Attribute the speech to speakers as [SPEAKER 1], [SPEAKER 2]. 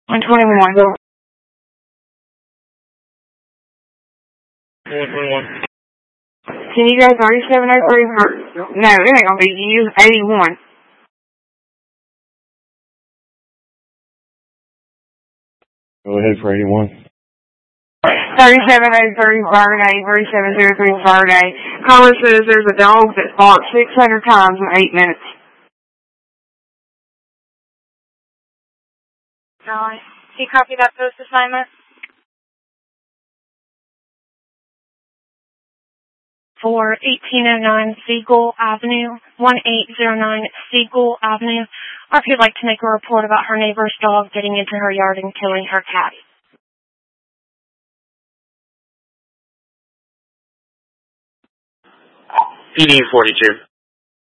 [SPEAKER 1] 121.
[SPEAKER 2] 121.
[SPEAKER 1] Can you go 3703 or, no, it ain't gonna be you, 81.
[SPEAKER 2] Go ahead for 81.
[SPEAKER 1] 3703 Verde, 3703 Verde. Caller says there's a dog that barked 600 times in 8 minutes.
[SPEAKER 3] Alright. Do you copy that post assignment? For 1809 Siegel Avenue, 1809 Siegel Avenue. Or if you'd like to make a report about her neighbor's dog getting into her yard and killing her cat.
[SPEAKER 2] PD 42.